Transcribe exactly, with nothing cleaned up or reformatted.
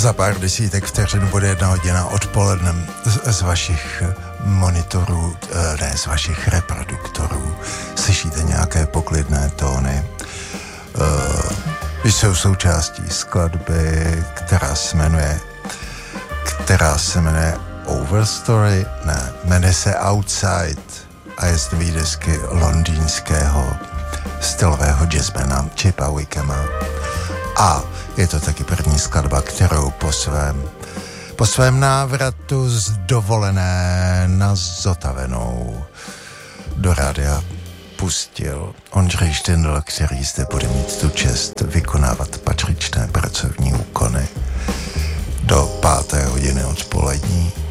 Za pár desítek vteřin bude jedna hodina odpolednem z, z vašich monitorů, ne, z vašich reproduktorů. Slyšíte nějaké poklidné tóny. Uh, jsou součástí skladby, která se jmenuje která se jmenuje Overstory, ne, jmenuje se Outside a je z nový desky londýnského stylového jazzmana Chipa Wickema. A je to taky první skladba, kterou po svém, po svém návratu z dovolené na Zotavenou do rádia pustil Ondřej Štendl, který zde bude mít tu čest vykonávat patřičné pracovní úkony do páté hodiny odpolední.